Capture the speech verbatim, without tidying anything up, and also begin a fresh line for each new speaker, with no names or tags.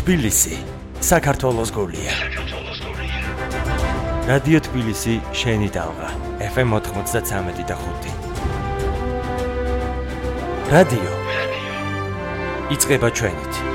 თბილისი, საქართველოს გულია. რადიო თბილისი, შენი დალღა, ეფ ემ ოთხმოცდათსამეტი და ხუთი. რადიო იწყება ჩვენით.